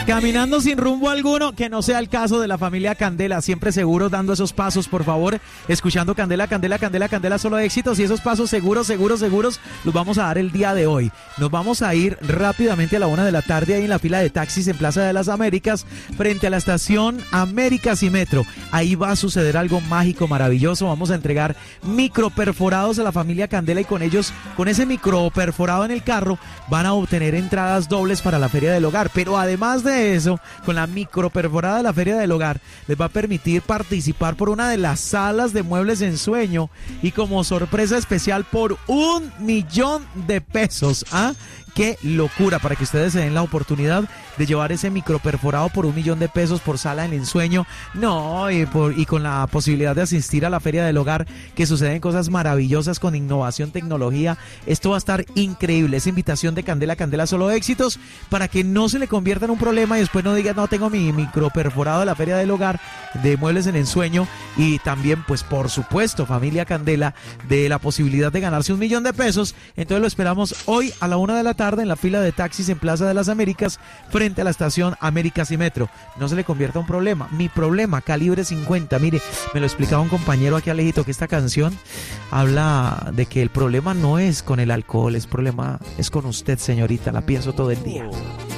Caminando sin rumbo alguno, que no sea el caso de la familia Candela, siempre seguros dando esos pasos, por favor, escuchando Candela, Candela, Candela, Candela, solo éxitos, y esos pasos seguros los vamos a dar el día de hoy. Nos vamos a ir rápidamente a la 1 de la tarde ahí en la fila de taxis en Plaza de las Américas, frente a la estación Américas y Metro. Ahí va a suceder algo mágico, maravilloso. Vamos a entregar microperforados a la familia Candela, y con ellos, con ese microperforado en el carro, van a obtener entradas dobles para la Feria del Hogar. Pero además de eso, con la microperforada de la Feria del Hogar, les va a permitir participar por una de las salas de muebles en sueño, y como sorpresa especial por $1.000.000. ¡Qué locura! Para que ustedes se den la oportunidad de llevar ese microperforado por $1.000.000 por sala en ensueño. No, y con la posibilidad de asistir a la Feria del Hogar, que suceden cosas maravillosas con innovación, tecnología. Esto va a estar increíble. Esa invitación de Candela, Candela, solo éxitos, para que no se le convierta en un problema y después no diga, no tengo mi microperforado de la Feria del Hogar de muebles en ensueño. Y también, pues por supuesto, familia Candela, de la posibilidad de ganarse $1.000.000. Entonces lo esperamos hoy a la 1 de la tarde en la fila de taxis en Plaza de las Américas, frente a la estación Américas y Metro. No se le convierta en un problema. Mi problema, calibre 50. Mire, me lo explicaba un compañero aquí alejito, que esta canción habla de que el problema no es con el alcohol, el problema es con usted, señorita. La pienso todo el día.